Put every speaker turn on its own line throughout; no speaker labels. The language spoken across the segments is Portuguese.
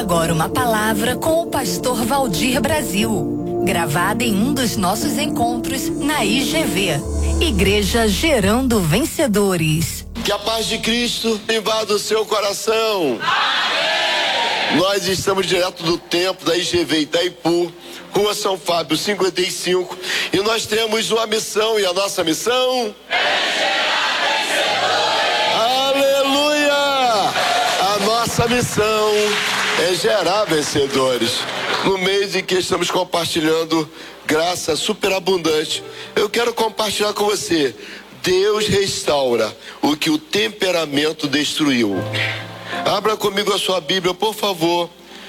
agora uma palavra com o pastor Valdir Brasil, gravada em um dos nossos encontros na IGV, Igreja Gerando Vencedores.
Que a paz de Cristo invada o seu coração. Amém. Nós estamos direto do templo da IGV Itaipu, Rua São Fábio 55, e nós temos uma missão, e a nossa missão aleluia! A nossa missão é gerar vencedores. No mês em que estamos compartilhando graça superabundante, eu quero compartilhar com você: Deus restaura o que o temperamento destruiu. Abra comigo a sua Bíblia, por favor.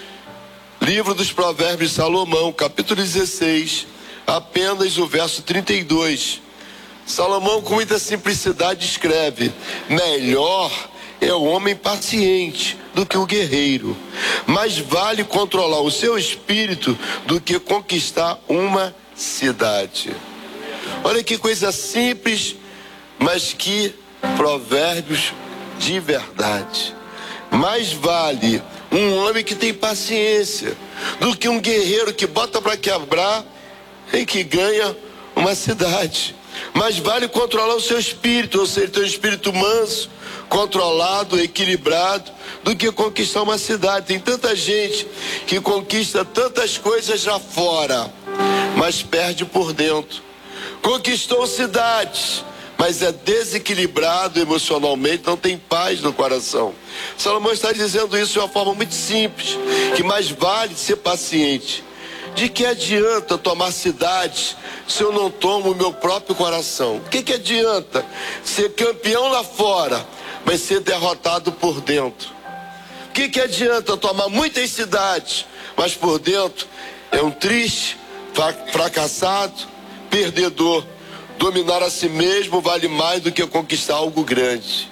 Livro dos Provérbios de Salomão, capítulo 16, apenas o verso 32. Salomão, com muita simplicidade, escreve: melhor é o homem paciente do que o guerreiro, mais vale controlar o seu espírito do que conquistar uma cidade. Olha que coisa simples, mas que provérbios de verdade. Mais vale um homem que tem paciência do que um guerreiro que bota para quebrar e que ganha uma cidade. Mais vale controlar o seu espírito, ou seja, ter um espírito manso, controlado, equilibrado, do que conquistar uma cidade. Tem tanta gente que conquista tantas coisas lá fora, mas perde por dentro. Conquistou cidades, mas é desequilibrado emocionalmente, não tem paz no coração. Salomão está dizendo isso de uma forma muito simples, que mais vale ser paciente. De que adianta tomar cidades se eu não tomo o meu próprio coração? O que adianta ser campeão lá fora, mas ser derrotado por dentro? O que adianta tomar muitas cidades, mas por dentro é um triste, fracassado, perdedor? Dominar a si mesmo vale mais do que conquistar algo grande.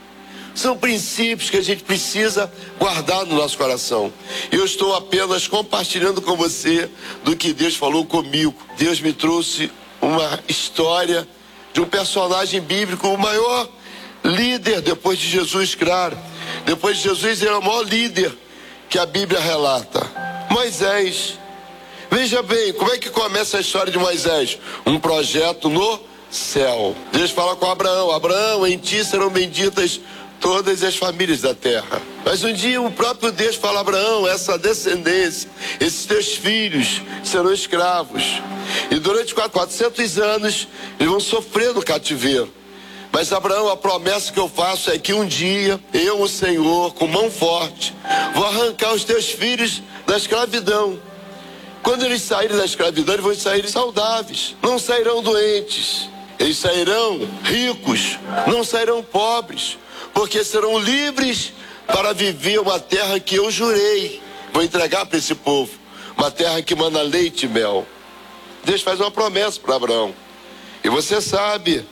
São princípios que a gente precisa guardar no nosso coração. Eu estou apenas compartilhando com você do que Deus falou comigo. Deus me trouxe uma história de um personagem bíblico, o maior líder depois de Jesus, claro. Depois de Jesus, ele é o maior líder que a Bíblia relata: Moisés. Veja bem, como é que começa a história de Moisés? Um projeto no céu. Deus fala com Abraão: Abraão, em ti serão benditas todas as famílias da terra. Mas um dia o próprio Deus fala: Abraão, essa descendência, esses teus filhos serão escravos. E durante 400 anos eles vão sofrer no cativeiro. Mas Abraão, a promessa que eu faço é que um dia eu, o Senhor, com mão forte, vou arrancar os teus filhos da escravidão. Quando eles saírem da escravidão, eles vão sair saudáveis, não sairão doentes. Eles sairão ricos, não sairão pobres, porque serão livres para viver uma terra que eu jurei, vou entregar para esse povo, uma terra que mana leite e mel. Deus faz uma promessa para Abraão. E você sabe,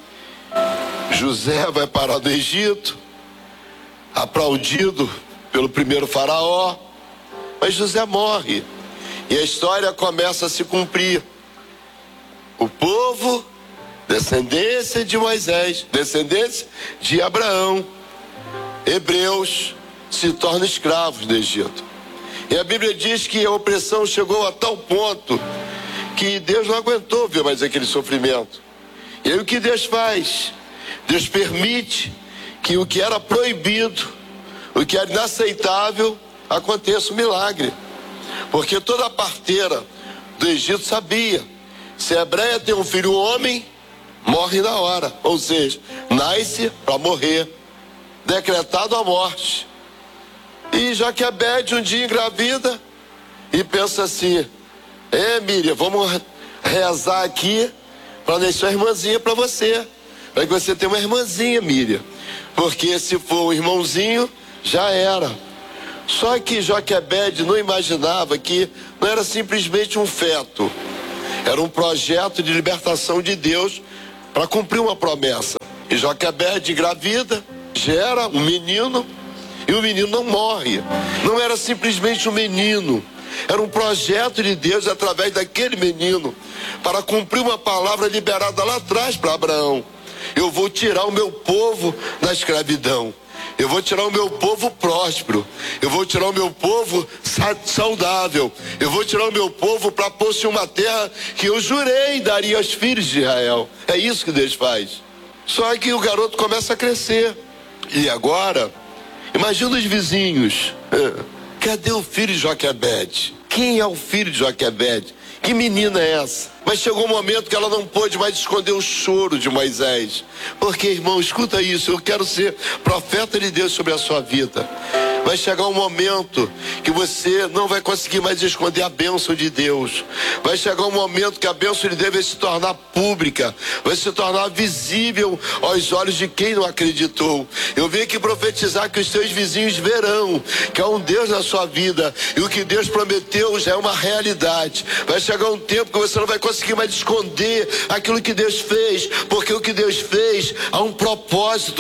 José vai parar do Egito, aplaudido pelo primeiro faraó, mas José morre. E a história começa a se cumprir. O povo, descendência de Moisés, descendência de Abraão, hebreus, se tornam escravos do Egito. E a Bíblia diz que a opressão chegou a tal ponto que Deus não aguentou ver mais aquele sofrimento. E aí o que Deus faz? Deus permite que o que era proibido, o que era inaceitável, aconteça um milagre. Porque toda a parteira do Egito sabia: se a hebreia tem um filho homem, morre na hora. Ou seja, nasce para morrer, decretado a morte. E Joquebede um dia engravida e pensa assim: Miriam, vamos rezar aqui para nascer uma irmãzinha para você, para que você tenha uma irmãzinha, Miriam, porque se for um irmãozinho, já era. Só que Joquebede não imaginava que não era simplesmente um feto, era um projeto de libertação de Deus para cumprir uma promessa. E Joquebede engravida, gera um menino, e o menino não morre. Não era simplesmente um menino, era um projeto de Deus através daquele menino, para cumprir uma palavra liberada lá atrás para Abraão: eu vou tirar o meu povo da escravidão. Eu vou tirar o meu povo próspero. Eu vou tirar o meu povo saudável. Eu vou tirar o meu povo para pôr-se uma terra que eu jurei daria aos filhos de Israel. É isso que Deus faz. Só que o garoto começa a crescer. E agora, imagina os vizinhos. Cadê o filho de Joquebede? Quem é o filho de Joquebede? Que menina é essa? Mas chegou um momento que ela não pôde mais esconder o choro de Moisés. Porque, irmão, escuta isso, eu quero ser profeta de Deus sobre a sua vida. Vai chegar um momento que você não vai conseguir mais esconder a bênção de Deus. Vai chegar um momento que a bênção de Deus vai se tornar pública, vai se tornar visível aos olhos de quem não acreditou. Eu venho aqui profetizar que os seus vizinhos verão que há um Deus na sua vida e o que Deus prometeu já é uma realidade. Vai chegar um tempo que você não vai conseguir mais esconder aquilo que Deus fez, porque o que Deus fez há um propósito